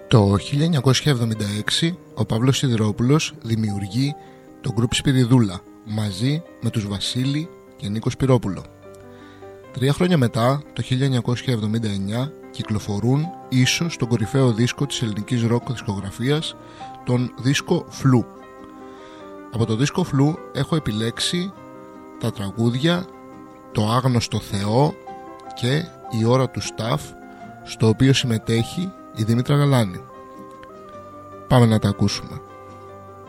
Το 1976 ο Παύλος Σιδηρόπουλος δημιουργεί το γκρουπ Σπυριδούλα μαζί με τους Βασίλη και Νίκο Σπυρόπουλο. 3 χρόνια μετά, το 1979, κυκλοφορούν ίσως τον κορυφαίο δίσκο της ελληνικής ροκ δισκογραφίας, τον δίσκο Φλου. Από το δίσκο Φλου έχω επιλέξει τα τραγούδια «Το άγνωστο Θεό» και «Η ώρα του Σταφ», στο οποίο συμμετέχει η Δήμητρα Γαλάνη. Πάμε να τα ακούσουμε.